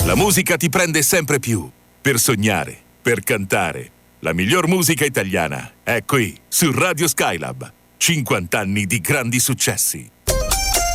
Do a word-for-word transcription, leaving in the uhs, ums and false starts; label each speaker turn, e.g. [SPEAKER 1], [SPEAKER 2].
[SPEAKER 1] La musica ti prende sempre più. Per sognare, per cantare. La miglior musica italiana è qui, su Radio Skylab. cinquanta anni di grandi successi.